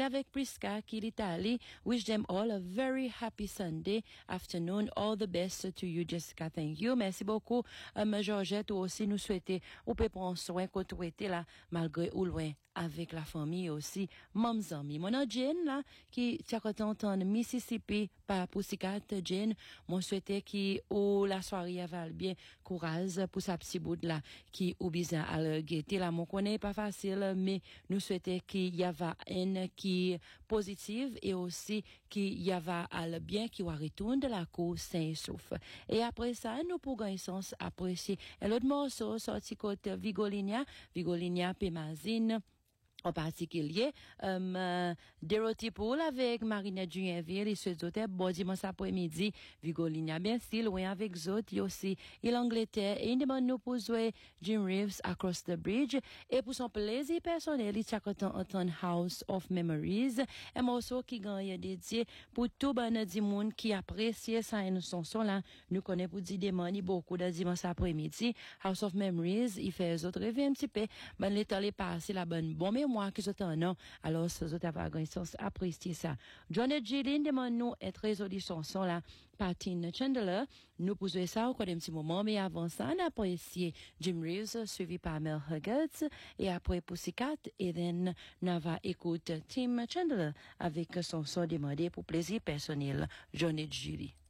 avec Priska qui l'Italie. Wish them all a very happy Sunday afternoon. All the best to you, Jessica. Thank you. Merci beaucoup. Georgette, aussi, nous souhaiter, ou peut prendre soin quand tu étais là, malgré ou loin. Avec la famille aussi, mon ami. Mon Jane, là, qui t'a en Mississippi, par Pussycat Jane, mon souhaitais qui, ou la soirée avait bien courage pour sa petite bout là, qui, ou bizarre à le guetter là, mon connaît pas facile, mais nous souhaitait qu'il y avait une qui positive et aussi qu'il y avait à le bien qui va retourner de la cour sain et sauf. Et après ça, nous pourrons sens apprécier. Et l'autre morceau sorti côté Vigolinia Pémazine, en particulier, Dorothy Pool avec Marinette Juyenville et ceux autres, bon dimanche après-midi, Vigolinia, bien si, loin avec autres, aussi, et l'Angleterre, et il demande nous pour jouer Jim Reeves Across the Bridge, et pour son plaisir personnel, il s'accorde entendre House of Memories, un morceau qui gagne dédié pour tout bon monde qui apprécie ça et nous son là, nous connaît pour dire des mani beaucoup de dimanche après-midi, House of Memories, il fait les autres rêver un petit peu, ben l'état est passé la bonne mémoire que c'est un an, alors ces autres avaient apprécié ça. John et Jillian demande nous être résolu son là, Patine Chandler, nous posons ça au cours d'un petit moment, mais avant ça, on a apprécié Jim Reeves, suivi par Mel Huggins, et après Pussycat, et then, on va écouter Tim Chandler avec son son demandé pour plaisir personnel, John et Julie.